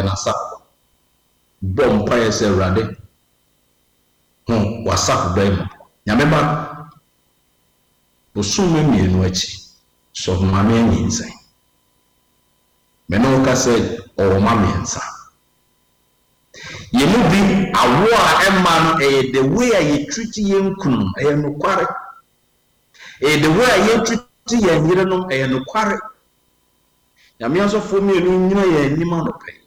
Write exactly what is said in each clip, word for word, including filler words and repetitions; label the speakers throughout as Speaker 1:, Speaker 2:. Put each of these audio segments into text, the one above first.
Speaker 1: nasa bom pa yese rade no wasap bem nyame ba bosume mienu achi so mame nyinsan me no ka say o mame nsa ye mu bi awo a emma no e the way ye treat yen kunu e no kware e the way ye treat yen yire no e no kware nyame aso fo mienu nyina ye nyima no pe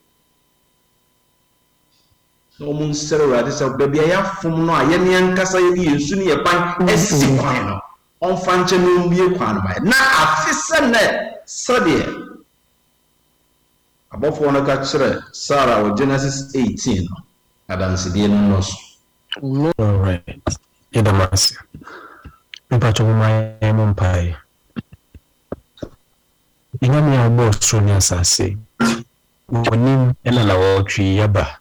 Speaker 1: no mun sere rade sa bia ya fom no a ye ne nkasa ye yesu ne ye ban esi kwan no on fanche no mbie kwan ba na afise ne sade abofo no ka kire Sarah o Genesis eighteen no adanse die no no so
Speaker 2: all right edamasi mpacho mai mumpai inyame abo sonia sase wonim ena na wotwi yaba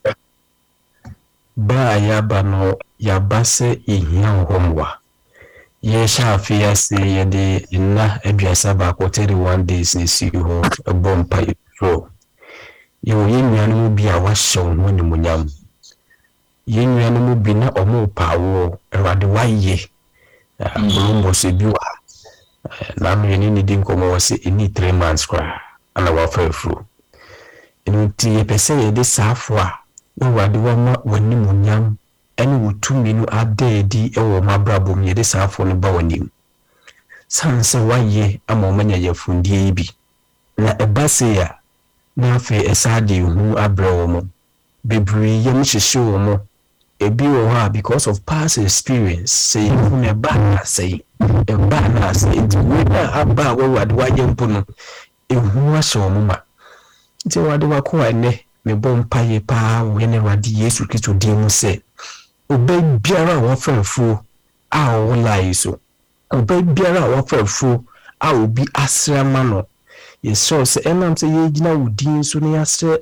Speaker 2: ba yaba no yaba se ihia homwa ye shafi ya se ye de na aduasa ba ko thirty-one days ni si ho bompa so ye wo yennuanu mu bi a wahyew ho ni munyam yennuanu mu bi na omo pawo erade waye bulumbo se biwa na me ni din ko mo se ini three months kwa ana wa fa fru enu ti ye pese ye de safo a no wade wa ma wani munyam eni wutumi no adedi ewo mabrabom ye de safo no ba wanim sanse waye ama omanya yafundie bi na ebase ya na afi esade hu abrawo mo bebri yem hyehye wo mo ebi wo ha because of past experience say hu ne ba na say e ba na say it we na aba wo wade waye mpo no ehu ahye wo ma nti wade wakọ ene me bom paye pa we ne wade Yesu Kristo din mu se obe biara wa fafu a o lai so obe biara wa fafu a obi asrama no yeso se enam se ye gina wudin so ne asre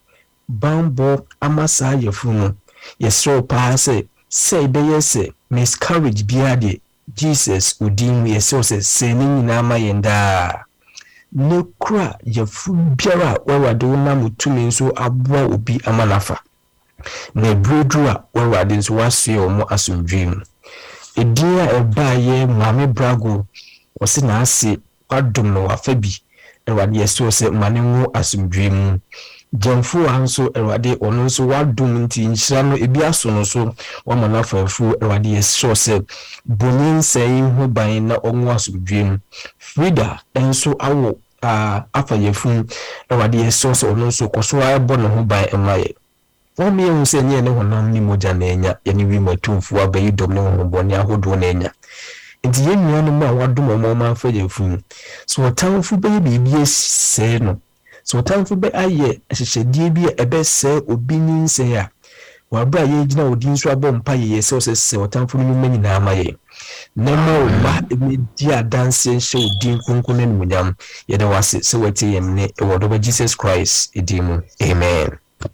Speaker 2: bambo amasa yefu no yeso pa se se be yese miscarriage biade Jesus udin yeso se se ni nyina ma yenda ne kura yefu biara wa wade na mutumi so aboa obi amanafa na brodua wawade nso wasue omo asomdwem edia ebaye mame brago wose na ase kwadom no wafabi ewade yeso se mane wo asomdwem jamfu anso ewade ono nso wadom nti nhyira no ebi aso no so wamana fafu ewade yeso se bonin sei ho ban na onwo asomdwem Frida enso awo a afa yefu ewade yeso se ono nso koso ayebo no ho ban emaye Wami ya usenye ne honam ni moja na enya yani wi matumfu abayi dom ne honboni ahodo na enya nti ye nuanu ma wadom mo ma fa yefu so watamfu be bibie se no so watamfu be aye hyehyedie bi ebe se obi nyinse ya wabra ye gina odin so abom pa ye se se se watamfu no manyi na amaye na ma oba emi dia dance hye odin kunkun ne munyam ye da wase se wati yemne e wodo ba Jesus Christ edimu amen.